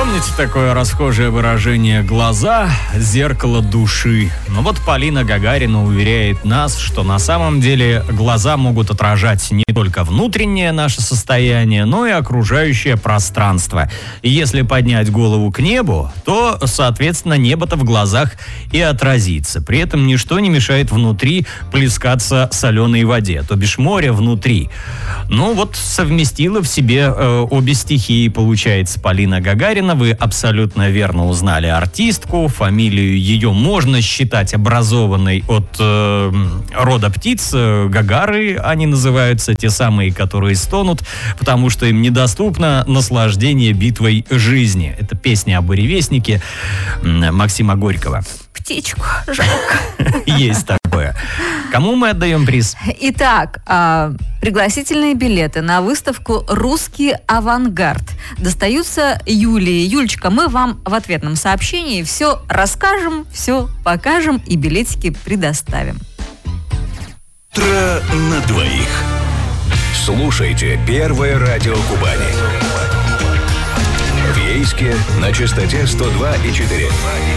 Помните такое расхожее выражение «глаза – зеркало души»? Но вот Полина Гагарина уверяет нас, что на самом деле глаза могут отражать не только внутреннее наше состояние, но и окружающее пространство. И если поднять голову к небу, то, соответственно, небо-то в глазах и отразится. При этом ничто не мешает внутри плескаться соленой воде, то бишь море внутри. Ну вот совместила в себе обе стихии, получается, Полина Гагарина. Вы абсолютно верно узнали артистку. Фамилию ее можно считать образованной от рода птиц. Гагары они называются, те самые, которые стонут, потому что им недоступно наслаждение битвой жизни. Это песня о буревестнике Максима Горького. Птичку жалко. Есть такое. Кому мы отдаем приз? Итак, пригласительные билеты на выставку «Русский авангард» достаются Юлии. Юлечка, мы вам в ответном сообщении все расскажем, все покажем и билетики предоставим. Утро на двоих. Слушайте Первое радио Кубани. В Ейске на частоте 102,4.